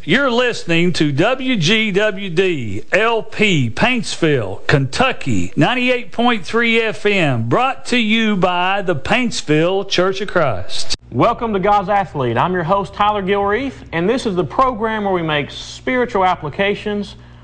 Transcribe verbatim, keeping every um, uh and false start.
You're listening to W G W D L P Paintsville, Kentucky, ninety-eight point three F M, brought to you by the Paintsville Church of Christ. Welcome to God's Athlete. I'm your host, Tyler Gilreath, and this is the program where we make spiritual applications